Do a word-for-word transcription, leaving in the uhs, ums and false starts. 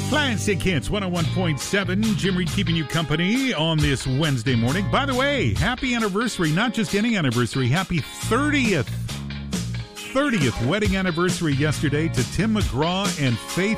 Classic Hits one oh one point seven. Jim Reed keeping you company on this Wednesday morning. By the way, happy anniversary. Not just any anniversary. Happy thirtieth. thirtieth wedding anniversary yesterday to Tim McGraw and Faith